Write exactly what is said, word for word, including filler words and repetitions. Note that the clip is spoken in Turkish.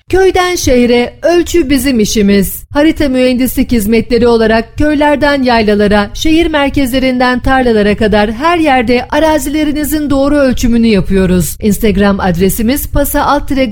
Köyden şehre, ölçü bizim işimiz. Harita mühendislik hizmetleri olarak köylerden yaylalara, şehir merkezlerinden tarlalara kadar her yerde arazilerinizin doğru ölçümünü yapıyoruz. Instagram adresimiz pasa alt